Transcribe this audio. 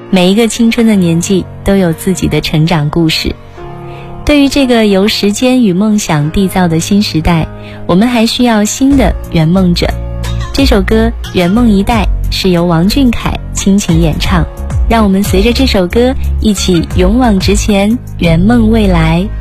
每一个青春的年纪都有自己的成长故事。对于这个由时间与梦想缔造的新时代，我们还需要新的圆梦者。这首歌《圆梦一代》是由王俊凯倾情演唱，让我们随着这首歌一起勇往直前，圆梦未来。